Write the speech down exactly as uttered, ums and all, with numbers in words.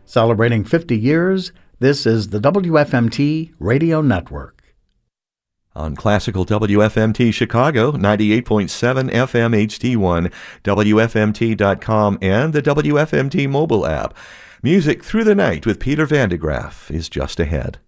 Celebrating fifty years, this is the W F M T Radio Network. On Classical W F M T Chicago, ninety-eight point seven F M H T one, W F M T dot com, and the W F M T mobile app. Music Through the Night with Peter Van de Graaff is just ahead.